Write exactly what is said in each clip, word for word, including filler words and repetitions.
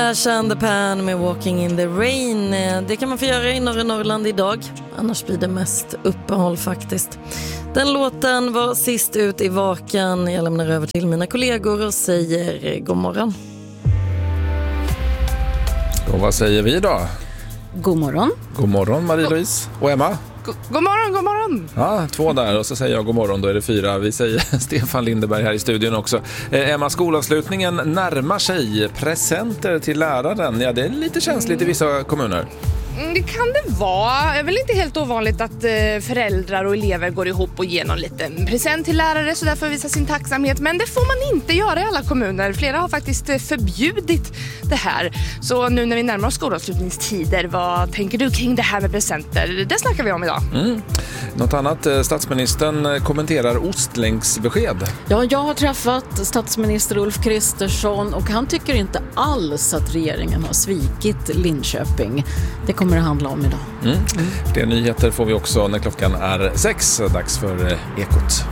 Ash and the Pan med Walking in the Rain. Det kan man få göra i norra Norrland idag. Annars blir det mest uppehåll faktiskt. Den låten var sist ut i Vakan. Jag lämnar över till mina kollegor och säger god morgon. Och vad säger vi då? God morgon. God morgon Marie-Louise och Emma. God, god morgon, god morgon. Ja, två där och så säger jag god morgon, då är det fyra. Vi säger Stefan Lindeberg här i studion också. Eh, Emma, skolavslutningen närmar sig. Presenter till läraren, ja det är lite känsligt i vissa kommuner. Det kan det vara. Det är väl inte helt ovanligt att föräldrar och elever går ihop och ger någon liten present till lärare så därför visa sin tacksamhet. Men det får man inte göra i alla kommuner. Flera har faktiskt förbjudit det här. Så nu när vi närmar oss skolavslutningstider, vad tänker du kring det här med presenter? Det snackar vi om idag. Mm. Något annat, statsministern kommenterar Ostlänksbesked. Ja, jag har träffat statsminister Ulf Kristersson och han tycker inte alls att regeringen har svikit Linköping. Det kommer det handla om idag. Mm. Mm. Fler nyheter får vi också när klockan är sex. Dags för Ekot.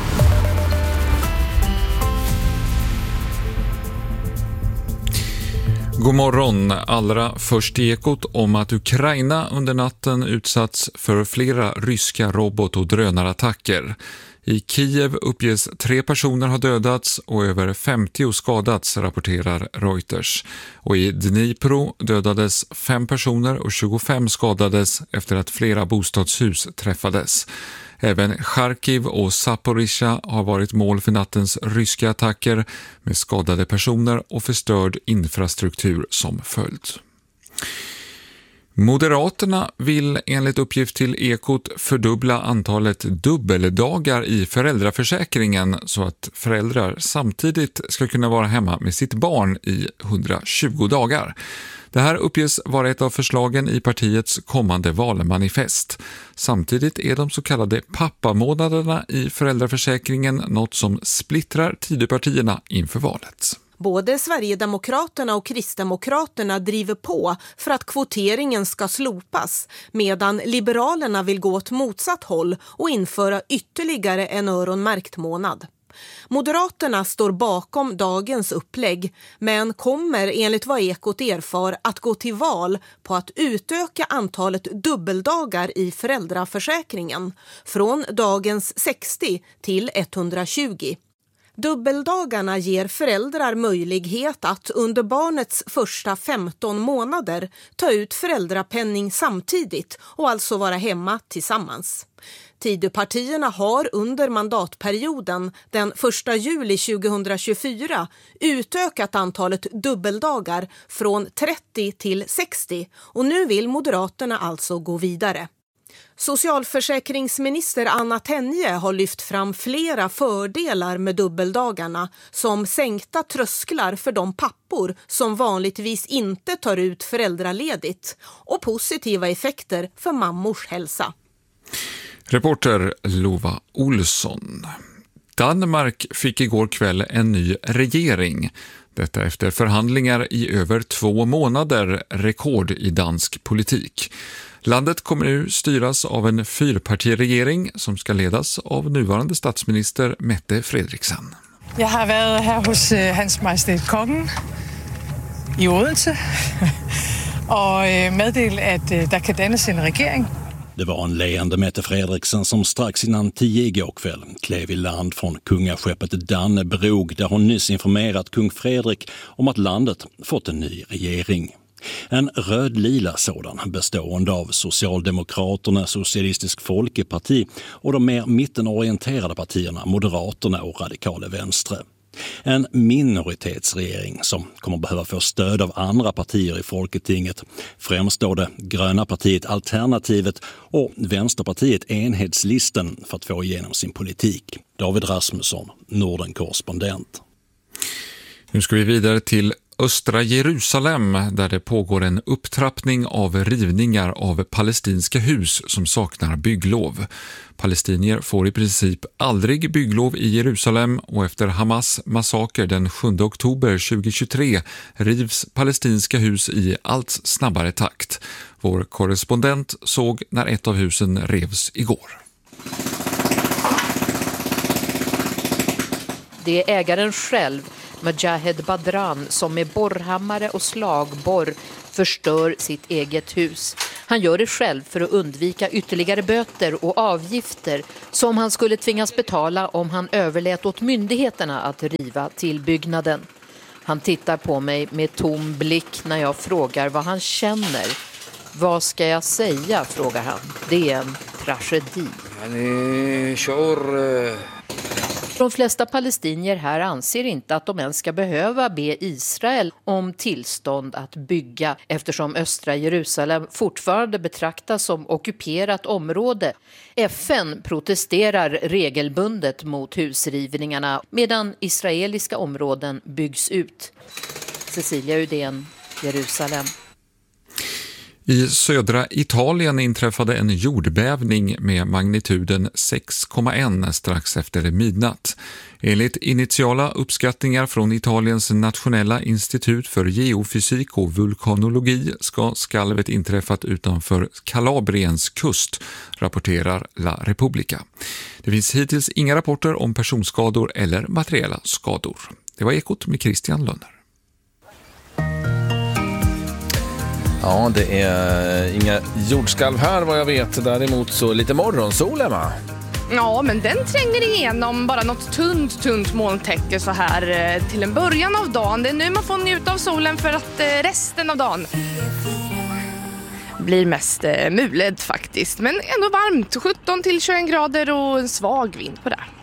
God morgon. Allra först i Ekot om att Ukraina under natten utsatts för flera ryska robot- och drönarattacker. I Kiev uppges tre personer ha dödats och över femtio skadats, rapporterar Reuters. Och i Dnipro dödades fem personer och tjugofem skadades efter att flera bostadshus träffades. Även Charkiv och Zaporizjzja har varit mål för nattens ryska attacker med skadade personer och förstörd infrastruktur som följd. Moderaterna vill enligt uppgift till Ekot fördubbla antalet dubbeldagar i föräldraförsäkringen så att föräldrar samtidigt ska kunna vara hemma med sitt barn i hundratjugo dagar. Det här uppges vara ett av förslagen i partiets kommande valmanifest. Samtidigt är de så kallade pappamånaderna i föräldraförsäkringen något som splittrar Tidöpartierna inför valet. Både Sverigedemokraterna och Kristdemokraterna driver på för att kvoteringen ska slopas, medan Liberalerna vill gå åt motsatt håll och införa ytterligare en öronmärkt månad. Moderaterna står bakom dagens upplägg, men kommer enligt vad Ekot erfar att gå till val på att utöka antalet dubbeldagar i föräldraförsäkringen från dagens sextio till etthundratjugo. Dubbeldagarna ger föräldrar möjlighet att under barnets första femton månader ta ut föräldrapenning samtidigt och alltså vara hemma tillsammans. Tidöpartierna har under mandatperioden den första juli tjugohundratjugofyra utökat antalet dubbeldagar från trettio till sextio och nu vill Moderaterna alltså gå vidare. Socialförsäkringsminister Anna Tenje har lyft fram flera fördelar med dubbeldagarna som sänkta trösklar för de pappor som vanligtvis inte tar ut föräldraledigt och positiva effekter för mammors hälsa. Reporter Lova Olsson. Danmark fick igår kväll en ny regering. Detta efter förhandlingar i över två månader, rekord i dansk politik. Landet kommer nu styras av en fyrpartiregering som ska ledas av nuvarande statsminister Mette Frederiksen. Jag har varit här hos uh, Hans Majestät Kongen i Odense och uh, meddelt att uh, där kan dannes en regering. Det var en leende Mette Frederiksen som strax innan tio igår kväll klev i land från kungaskeppet Dannebrog där hon nyss informerat kung Fredrik om att landet fått en ny regering. En röd-lila sådan bestående av Socialdemokraterna, Socialistisk Folkeparti och de mer mittenorienterade partierna Moderaterna och Radikale Venstre. En minoritetsregering som kommer behöva få stöd av andra partier i Folketinget, främst då det gröna partiet Alternativet och Vänsterpartiet Enhetslisten för att få igenom sin politik. David Rasmusson, Norden-korrespondent. Nu ska vi vidare till östra Jerusalem där det pågår en upptrappning av rivningar av palestinska hus som saknar bygglov. Palestinier får i princip aldrig bygglov i Jerusalem och efter Hamas massaker den sjunde oktober tjugohundratjugotre rivs palestinska hus i allt snabbare takt. Vår korrespondent såg när ett av husen revs igår. Det är ägaren själv, Mujahed Badran, som med borrhammare och slagborr förstör sitt eget hus. Han gör det själv för att undvika ytterligare böter och avgifter som han skulle tvingas betala om han överlät åt myndigheterna att riva tillbyggnaden. Han tittar på mig med tom blick när jag frågar vad han känner. Vad ska jag säga, frågar han. Det är en tragedi. De flesta palestinier här anser inte att de ens ska behöva be Israel om tillstånd att bygga eftersom östra Jerusalem fortfarande betraktas som ockuperat område. F N protesterar regelbundet mot husrivningarna medan israeliska områden byggs ut. Cecilia Udén, Jerusalem. I södra Italien inträffade en jordbävning med magnituden sex komma ett strax efter midnatt. Enligt initiala uppskattningar från Italiens nationella institut för geofysik och vulkanologi ska skalvet inträffat utanför Kalabriens kust, rapporterar La Repubblica. Det finns hittills inga rapporter om personskador eller materiella skador. Det var Ekot med Christian Lönner. Ja, det är inga jordskalv här vad jag vet. Däremot så lite morgonsol, Emma. Ja, men den tränger igenom bara något tunt, tunt molntäcke så här till en början av dagen. Det är nu man får njuta av solen för att resten av dagen blir mest muled faktiskt. Men ändå varmt, sjutton till tjugoen grader och en svag vind på det.